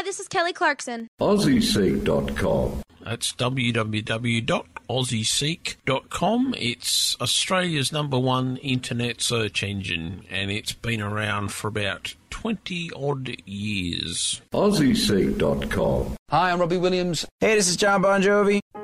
Hi, this is Kelly Clarkson. AussieSeek.com. That's www.aussieseek.com. It's Australia's #1 internet search engine, and it's been around for about 20-odd years. AussieSeek.com. Hi, I'm Robbie Williams. Hey, this is John Bon Jovi.